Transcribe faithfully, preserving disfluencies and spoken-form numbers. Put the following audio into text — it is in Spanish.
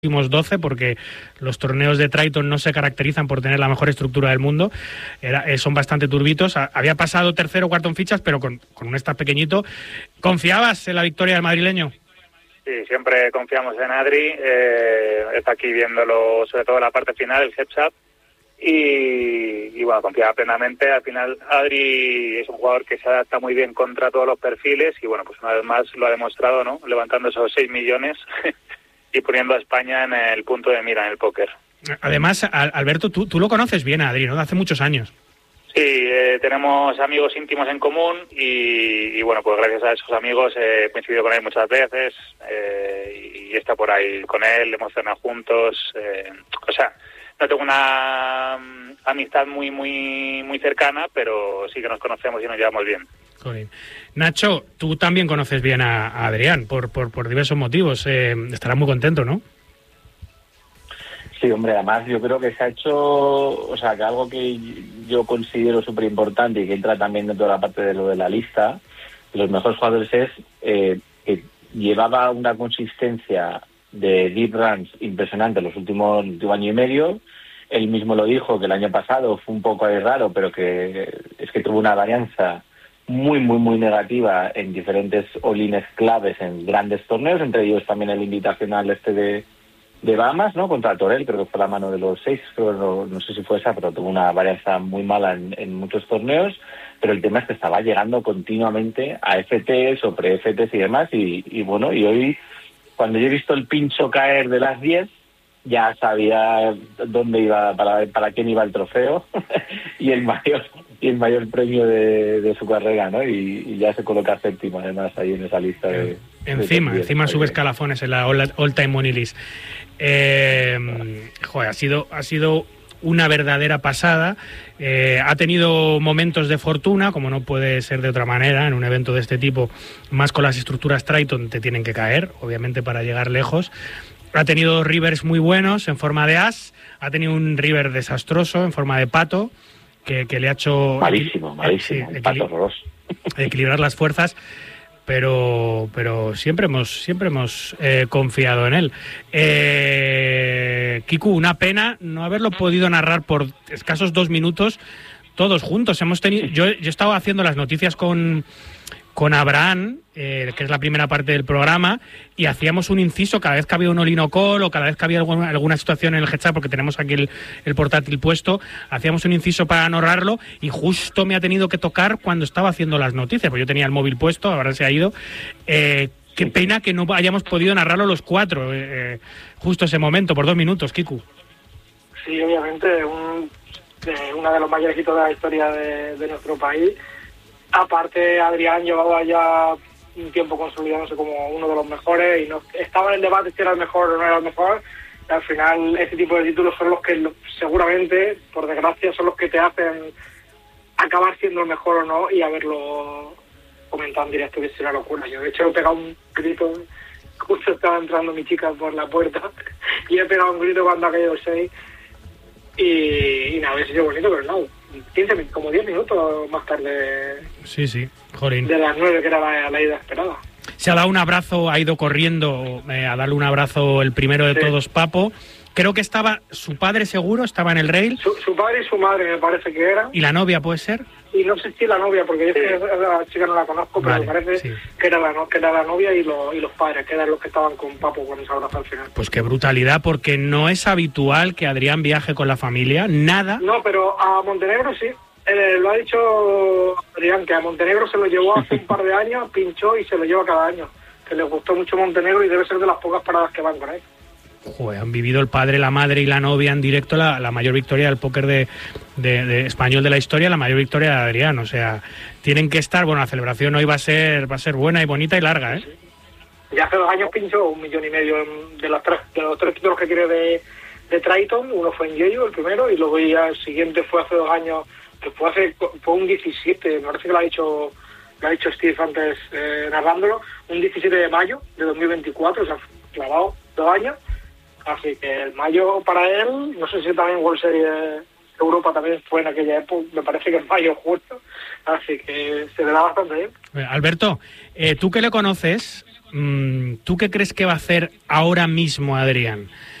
últimos doce, porque los torneos de Triton no se caracterizan por tener la mejor estructura del mundo. Era, eh, son bastante turbitos. A, había pasado tercero o cuarto en fichas, pero con, con un staff pequeñito. ¿Confiabas en la victoria del madrileño? Sí, siempre confiamos en Adri. Eh, está aquí viéndolo, sobre todo la parte final, el heads-up. Y, y bueno, confiaba plenamente. Al final, Adri es un jugador que se adapta muy bien contra todos los perfiles. Y bueno, pues una vez más lo ha demostrado, ¿no? Levantando esos seis millones. Y poniendo a España en el punto de mira en el póker. Además, Alberto, tú, tú lo conoces bien a Adri, ¿no? De hace muchos años. Sí, eh, tenemos amigos íntimos en común y, y bueno, pues gracias a esos amigos he coincidido con él muchas veces eh, y, y está por ahí con él, hemos cenado juntos. Eh, o sea, no tengo una um, amistad muy, muy, muy cercana, pero sí que nos conocemos y nos llevamos bien. Joder. Nacho, tú también conoces bien a, a Adrián por, por, por diversos motivos. Eh, estará muy contento, ¿no? Sí, hombre, además yo creo que se ha hecho, o sea, que algo que yo considero súper importante y que entra también dentro de la parte de lo de la lista de los mejores jugadores es eh, que llevaba una consistencia de deep runs impresionante los últimos último año y medio. Él mismo lo dijo, que el año pasado fue un poco raro, pero que es que tuvo una varianza muy, muy, muy negativa en diferentes all-ins claves en grandes torneos, entre ellos también el invitacional este de, de Bahamas, ¿no? Contra Torel, creo que fue la mano de los seis, pero no, no sé si fue esa, pero tuvo una varianza muy mala en, en muchos torneos, pero el tema es que estaba llegando continuamente a F Ts o pre-F Ts y demás, y, y bueno, y hoy, cuando yo he visto el pincho caer de las diez, ya sabía dónde iba, para, para quién iba el trofeo y el mayor y el mayor premio de, de su carrera, ¿no? Y, y ya se coloca séptimo, además, ahí en esa lista de... Encima, de encima sube escalafones en la All, all Time Money List. Eh, joder, ha sido, ha sido una verdadera pasada. Eh, ha tenido momentos de fortuna, como no puede ser de otra manera, en un evento de este tipo, más con las estructuras Triton te tienen que caer, obviamente, para llegar lejos. Ha tenido dos rivers muy buenos en forma de as, ha tenido un river desastroso en forma de pato, que, que le ha hecho... Malísimo, malísimo, sí, un pato horroroso. Equilibrar las fuerzas, pero pero siempre hemos siempre hemos eh, confiado en él. Eh, Kiku, una pena no haberlo podido narrar por escasos dos minutos todos juntos. Hemos tenido, yo, yo estaba haciendo las noticias con... con Abraham, eh, que es la primera parte del programa, y hacíamos un inciso cada vez que había un all-in call o cada vez que había alguna, alguna situación en el heads-up, porque tenemos aquí el, el portátil puesto, hacíamos un inciso para narrarlo y justo me ha tenido que tocar cuando estaba haciendo las noticias, porque yo tenía el móvil puesto, ahora se ha ido. Eh, qué pena que no hayamos podido narrarlo los cuatro, eh, justo ese momento, por dos minutos, Kiku. Sí, obviamente, un, de, una de los mayores hitos de la historia de, de nuestro país. Aparte, Adrián llevaba ya un tiempo consolidándose como uno de los mejores y no estaba en el debate si era el mejor o no era el mejor. Y al final, ese tipo de títulos son los que seguramente, por desgracia, son los que te hacen acabar siendo el mejor o no y haberlo comentado en directo, que es una locura. Yo, de hecho, he pegado un grito, justo estaba entrando mi chica por la puerta y he pegado un grito cuando ha caído el seis y, y nada, había sido bonito, pero no. quince, como diez minutos más tarde. Sí, sí, jolín. De las nueve, que era la, la ida esperada. Se ha dado un abrazo, ha ido corriendo eh, a darle un abrazo el primero de sí. todos, Papo. Creo que estaba su padre seguro, estaba en el rail. Su, su padre y su madre me parece que era. ¿Y la novia puede ser? Y no sé si la novia, porque yo sí. es que la chica no la conozco, pero vale, me parece sí. que, era la, que era la novia y, lo, y los padres, que eran los que estaban con Papo cuando se abrazó al final. Pues qué brutalidad, porque no es habitual que Adrián viaje con la familia, nada. No, pero a Montenegro sí. Eh, lo ha dicho Adrián, que a Montenegro se lo llevó hace un par de años, pinchó y se lo lleva cada año. Que le gustó mucho Montenegro y debe ser de las pocas paradas que van con él. Joder, han vivido el padre, la madre y la novia en directo la, la mayor victoria del póker de, de, de español de la historia, la mayor victoria de Adrián. O sea, tienen que estar, bueno, la celebración hoy va a ser va a ser buena y bonita y larga, ¿eh? Sí. Ya hace dos años pinchó un millón y medio de los tres, de los tres títulos que tiene de, de Triton. Uno fue en Yeyo, el primero, y luego ya el siguiente fue hace dos años, que fue hace fue un diecisiete, me parece que lo ha dicho, lo ha dicho Steve antes eh, narrándolo, un diecisiete de mayo de dos mil veinticuatro, o sea, clavado dos años. Así que el mayo para él, no sé si también World Series Europa también fue en aquella época, me parece que es mayo justo, así que se le da bastante bien. Alberto, eh, tú que le conoces, ¿tú qué crees que va a hacer ahora mismo Adrián?